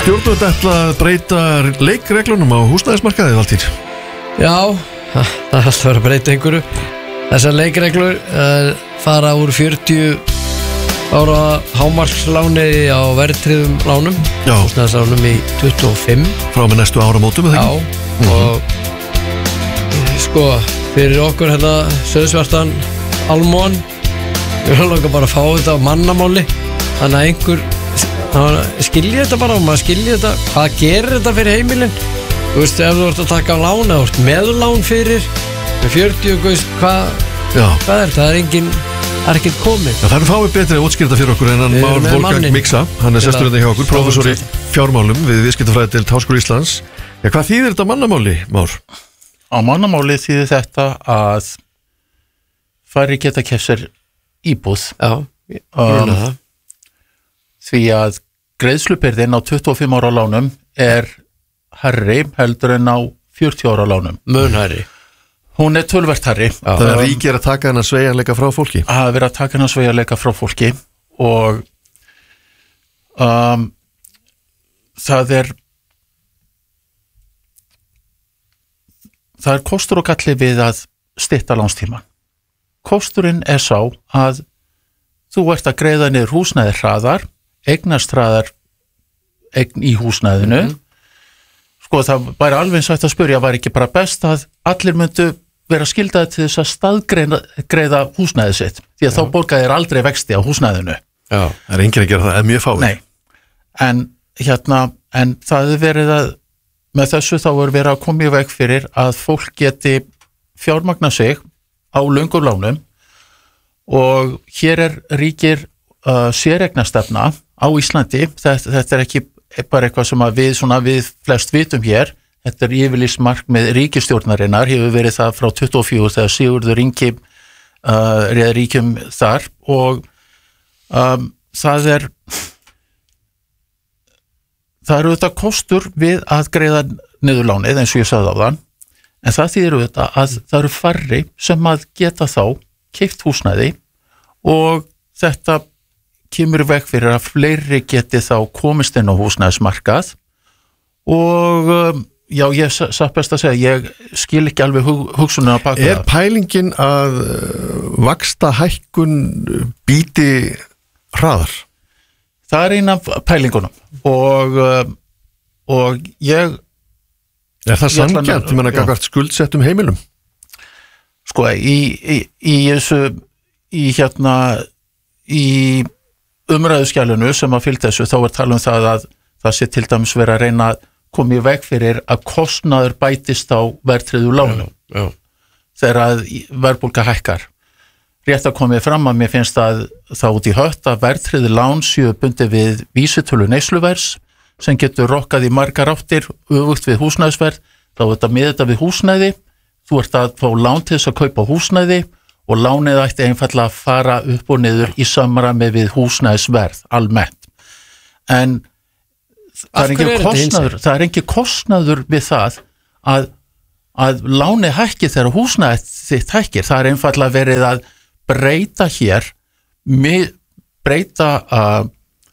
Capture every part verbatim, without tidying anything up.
Stjórnvöld ætla að breyta leikreglunum á húsnæðismarkaði, Valtýr. Já, það er alltaf verið að breyta einhverju. Þessar leikreglur uh, fara úr fjörutíu ára hámarksláni á verðtryggðum lánum, húsnæðislánum í tuttugu og fimm. Frá með næstu áramótum, eða ekki? Já, mm-hmm. og sko, fyrir okkur hérna söðsvartan almúan, við höfum langar bara að fá þetta á mannamáli, þannig að einhver skilji þetta bara og maður skilji þetta, hvað gerir þetta fyrir heimilin? Þú veist, ef þú ert að taka á lán eða meðlán fyrir með fjörutíu, hvað, hvað er það? Það er engin, það er ekkert komið. Já, það er fáið betri að útskýrta fyrir okkur en hann Már Wolfgang Miksa, hann er sesturinn hjá okkur, prófessor í fjármálum við viðskiptafræðideild Háskóla Íslands. Já, hvað þýðir þetta mannamáli, Már? Á mannamáli þýðir þetta að færri geta keypt sér íbúð. Já, ég gruna það. Því að greiðslubyrðin á tuttugu og fimm ára lánum er hærri heldur en á fjörutíu ára lánum. Mun hærri. Hún er töluvert hærri. Það er ríkið er að taka hennar sveigjanleika frá fólki. Það er verið að taka hennar sveigjanleika frá fólki og um, það er það er kostur og galli við að stytta lánstíma. Kosturinn er sá að þú ert að greiða niður húsnæði hraðar, eignast hraðar eign í húsnæðinu. Mm-hmm. Sko það væri alveg sætt að spyrja, var ekki bara best að allir myndu vera skildaði til þess að staðgreiða húsnæðið sitt, því að Já. Þá borgaði þér aldrei vexti á húsnæðinu. Já, það er enginn að gera það, það er mjög fáið. Nei, en hérna, en það er verið að, með þessu þá er verið að koma í veg fyrir að fólk geti fjármagna sig á löngum lánum og hér er ríkir uh, séreignastefna á Íslandi, þetta, þetta er ekki bara eitthvað sem að við, svona, við flest vitum hér, þetta er yfirlýst markmið ríkisstjórnarinnar, hefur verið það frá tuttugu og fjögur þegar Sigurður Ingi uh, réð ríkjum þar og um, það er það eru þetta kostur við að greiða niður lánið eins og ég sagði á þann, en það þýðir þetta að það eru færri sem að geta þá keypt húsnæði og þetta kemur veg fyrir að fleiri geti þá komist inn á húsnæðismarkað og um, já, ég satt best að segja, ég skil ekki alveg hug, hugsunum að baka það. Er pælingin að vaxta hækkun býti hraðar? Það er eina af pælingunum og, og ég... Er það sanngjarnt, þú menna gagvart skuldsettum heimilum? Sko, í, í, í þessu, í hérna, í umræðuskjælinu sem að fylgja þessu, þá er talað um það að það sé til dæmis verið að reyna að koma í veg fyrir að kostnaður bætist á verðtryggðu lánum já, já. þegar að verðbólga hækkar. Rétt að komið fram að mér finnst að það út í hött að verðtryggðu lán séu bundið við vísitölu neysluverðs sem getur rokkað í margar áttir öfugt við húsnæðisverð, þá er þetta með þetta við húsnæði, þú ert að fá lán til þess að kaupa húsnæði og lánið ætti einfallega að fara upp og niður í samræmi við húsnæðisverð almennt. En það er engin kostnaður, það er engin kostnaður við það að, að lánið hækki þegar húsnæðið þitt hækkir. Það er einfallega verið að breyta hér, breyta uh,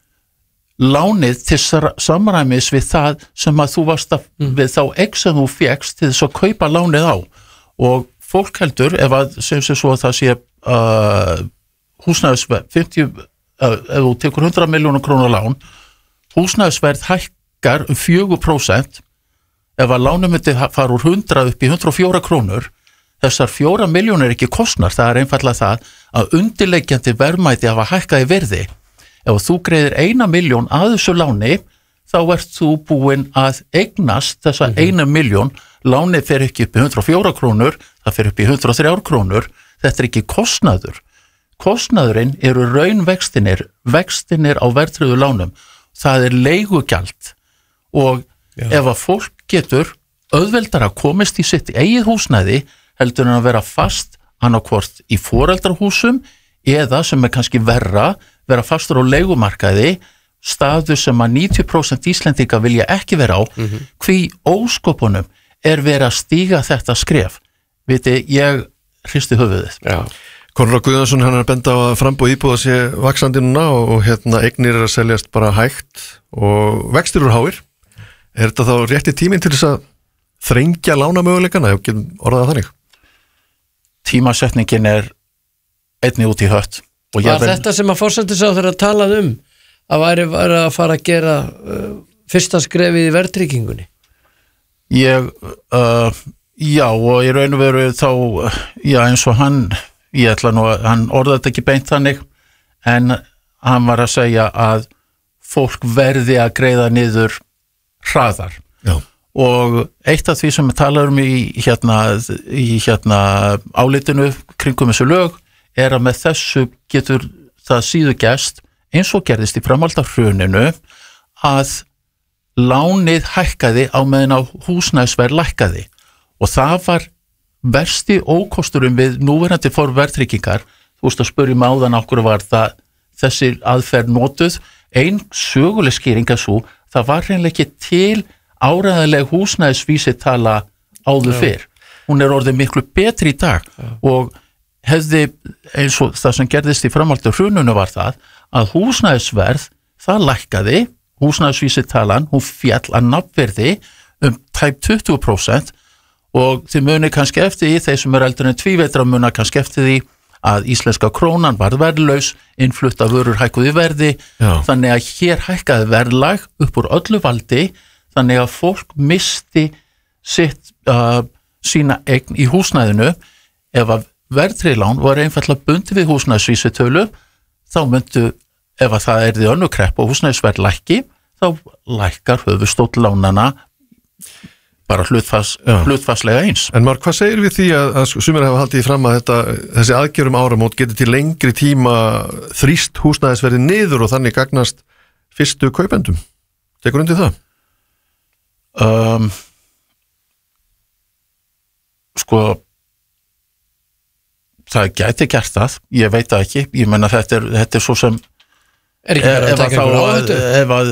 lánið til samræmis við það sem að þú varst að, mm. við þá eign sem þú fékkst til þess að kaupa lánið á og fólk heldur, ef að sem sé svo að það sé uh, húsnæðisverð fimmtíu, uh, ef þú tekur hundrað milljónir króna lán, húsnæðisverð hækkar um fjögur prósent, ef að lánum myndi fara úr hundrað upp í hundrað og fjórar krónur, þessar fjórar milljónir er ekki kostnar, það er einfallega það að undirleikjandi verðmæti hafa hækkað í verði. Ef þú greiðir eina milljón að þessu láni, þá ert þú búinn að eignast þessa mm-hmm. eina milljón, lánið fer ekki upp í hundrað og fjórar krónur, það fer upp í hundrað og þrjár krónur, þetta er ekki kostnaður. Kostnaðurinn eru raunvextinir, vextinir á verðtryggðu lánum, það er leigugjald og Já. Ef að fólk getur auðveldar að komast í sitt eigið húsnæði, heldur en að vera fast annarkvort í foreldrahúsum eða sem er kannski verra, vera fastur á leigumarkaði, staðu sem að níutíu prósent Íslendinga vilja ekki vera á, mm-hmm. hví óskopunum er verið að stíga þetta skref. Viti, ég hristi höfuðið. Já. Konráð Guðjónsson, hann er að benda á að framboð íbúða sé vaxandi núna og, og hérna eignir er að seljast bara hægt og vextir úr háir. Er þetta þá rétti tíminn til þess að þrengja lánamöguleikana, ef ekki orðað þannig? Tímasetningin er einnig út í hött. Var vel... þetta sem að forsætisráðherra talaði um að væri, væri að fara að gera uh, fyrsta skrefið í verðtryggingunni? Ég, uh, já og í raun og veru þá, já eins og hann, ég ætla nú að hann orðaði þetta ekki beint þannig, en hann var að segja að fólk verði að greiða niður hraðar. Já. Og eitt af því sem við talaðum í hérna, í hérna álitinu kringum þessu lög er að með þessu getur það síðu gerst eins og gerðist í framhald af hruninu að lánið hækkaði á meðan á húsnæðisverð lækkaði og það var versti ókosturum við núverandi form verðtryggingar. Þú veist að spurja mig áðan okkur var það þessi aðferð notuð. Ein söguleg skýring er svo, það var reynilega ekki til áræðileg húsnæðisvísitala áður fyrr. Hún er orðið miklu betri í dag Já. Og hefði eins og það sem gerðist í framhaldi hruninu var það að húsnæðisverð, það lækkaði, húsnæðisvísitalan, hún fjall að nafnverði um tæp tuttugu prósent og þið muni kannski eftir því, þeir sem er eldur en tvíveitra muna kannski eftir því að íslenska krónan var verðlaus, innflutta vörur hækkuði verði, Já. Þannig að hér hækkaði verðlag upp úr öllu valdi, þannig að fólk misti sitt, uh, sína eign í húsnæðinu ef að verðtryggðlán var einfallega bundið við húsnæðisvísitölu, þá myndu, ef að það er því önnur krepp og húsnæðisverð lækki, þá lækkar höfustóll lánana bara hlutfas, hlutfaslega eins. En Mark, hvað segir við því að, að sumir hafa haldið fram að þetta, þessi aðgjörum áramót getur til lengri tíma þrýst húsnæðisverði niður og þannig gagnast fyrstu kaupendum? Tekur undir það? Um, sko það gæti gert það, ég veit það ekki, ég menna þetta er, þetta er svo sem er ekki verið að taka einhver áhættu? Ef að,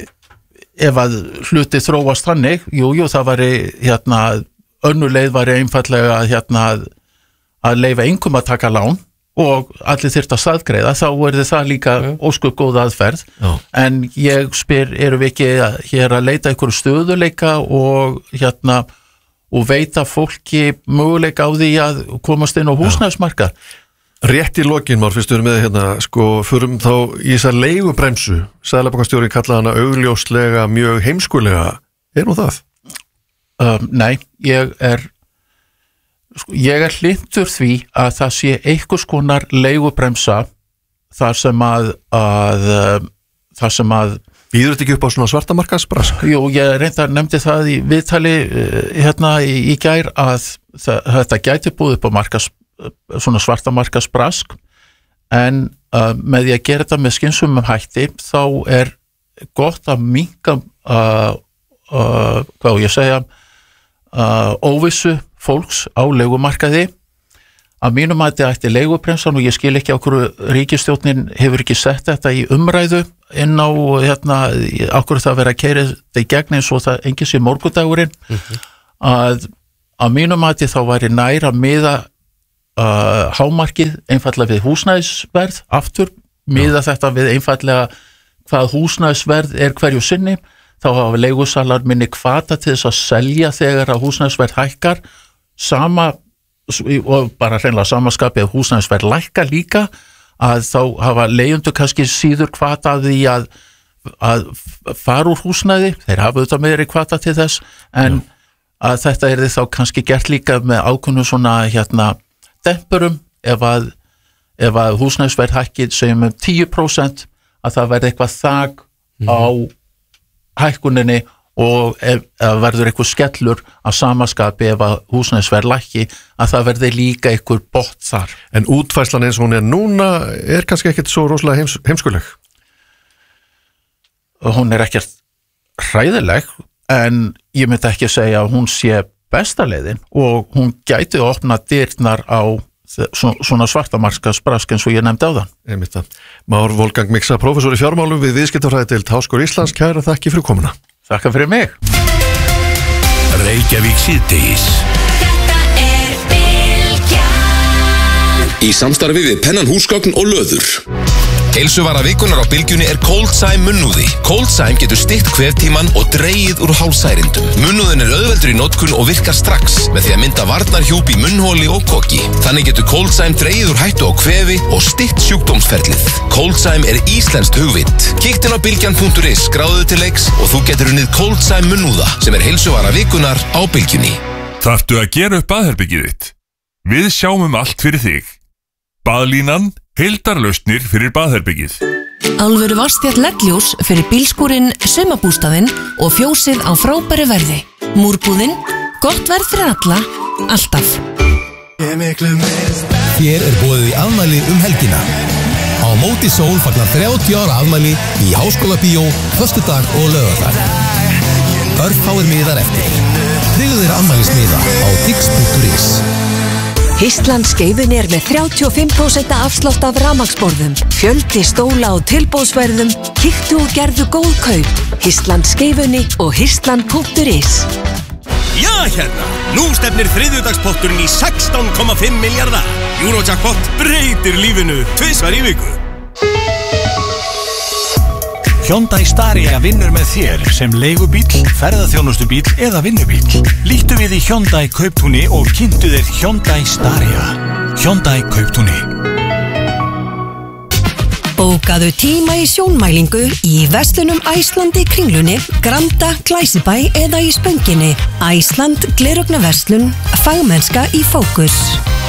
ef að hluti þróast þannig, jú, jú, það væri hérna, önnur leið væri einfallega hérna að leyfa engum að taka lán og allir þyrft að staðgreiða, þá er það líka ja. Ósköp góð aðferð, Já. En ég spyr, erum við ekki hér að leita einhverju stöðuleika og hérna og veita fólki möguleika á því að komast inn á húsnæðismarkað. Rétt í lokin, Már, fyrst við erum með hérna, sko, förum þá í þessa leigubremsu, Seðlabankastjórinn kalla hana augljóslega mjög heimskulega. Er nú það? Um, nei, ég er, sko, ég er hlindur því að það sé einhvers konar leigubremsa þar sem að, að þar sem að Býður þetta ekki upp á svona svartamarkaðsbrask? Jú, ég reyndar nefndi það í viðtali hérna í, í gær að það, þetta gæti búið upp á markas, svona svartamarkaðsbrask en uh, með því að gera þetta með skynsumum hætti þá er gott að minnka uh, uh, hvað ég segja uh, óvissu fólks á leigumarkaði. Að mínum að þetta ætti leigubremsan og ég skil ekki á hverju ríkisstjórnin hefur ekki sett þetta í umræðu inn á hérna, okkur það vera að keyra þetta í gegn eins og það engin sé morgundagurinn mm-hmm. að, að mínum að þá væri nær að miða uh, hámarkið einfallega við húsnæðisverð aftur, miða Já. Þetta við einfallega hvað húsnæðisverð er hverju sinni, þá hafa leigusalar minni hvata til þess að selja þegar að húsnæðisverð hækkar sama og bara hreinlega samaskapi að húsnæðisverð lækka líka að þá hafa leigjendur kannski síður hvata að því að, að fara úr húsnæði, þeir hafa auðvitað meiri hvata til þess en Já. Að þetta er þá kannski gert líka með ákveðnum svona hérna dempurum ef að, ef að húsnæðisverð hækkið segjum um tíu prósent að það verði eitthvað þak mm. á hækkuninni og ef, ef verður eitthvað skellur að samaskapi ef að húsnæðisverð lækki að það verði líka eitthvað bott þar. En útfærslan eins og hún er núna er kannski ekkert svo rosalega heims, heimskuleg? Hún er ekkert hræðileg en ég myndi ekki segja að hún sé besta leiðin og hún gæti að opna dyrnar á svona svartamarkaðsbrask eins og ég nefndi á þann. Einmitt það. Már Wolfgang Miksa, prófessor í fjármálum við viðskiptafræðideild Háskóla Íslands, kæra þakki fyrir komuna. Þakka fyrir mig. Reykjavík síðdegis. Þetta er Bylgjan. Í samstarfi við Pennan húsgögn og löður. Heilsuvara vikunar á bylgjunni er Coldsime munnúði. Coldsime getur stytt kveftíman og dregið úr hálsærindum. Munnúðin er auðveldur í notkun og virkar strax með því að mynda varnarhjúp í munnholi og koki. Þannig getur Coldsime dregið úr hættu á kvefi og stytt sjúkdómsferlið. Coldsime er íslenskt hugvit. Kíktu inn á bylgjan punktur is, skráðu til leiks og þú getur unnið Coldsime munnúða sem er heilsuvara vikunar á bylgjunni. Þarftu að gera upp baðherbergið þitt? Við sjáum um allt fyrir þig. Baðlínan, heildarlausnir fyrir baðherbergið. Alvöru Vatnsfjall L E D-ljós fyrir bílskúrinn, sumarbústaðinn og fjósið á frábæru verði. Múrbúðinn, gott verð fyrir alla, alltaf. Þér er boðið í afmæli um helgina. Á Móti Sól fagnar þrjátíu ára afmæli í Háskólabíó, föstudag og laugardag. Örfáir miðar eftir. Tryggðu þér afmælismiða á tix punktur is. Histland Skeifunni er með þrjátíu og fimm prósent afslátt af rafmagnsborðum, fjöldi stóla og tilboðsverðum, kíktu og gerðu góð kaup. Histland Skeifunni og histland punktur is. Já, hérna! Nú stefnir þriðjudagspotturinn í sextán komma fimm milljarða. Eurojackpot breytir lífinu tvisvar í viku. Hyundai Staria vinnur með þér sem leigubíll, ferðaþjónustubíll eða vinnubíll. Líttu við í Hyundai Kauptúni og kynntu þér Hyundai Staria. Hyundai Kauptúni. Bókaðu tíma í sjónmælingu í verslunum Æslandi Kringlunni, Granda, Glæsibæ eða í Spönginni. Æsland, gleraugnarverslun, fagmennska í fókus.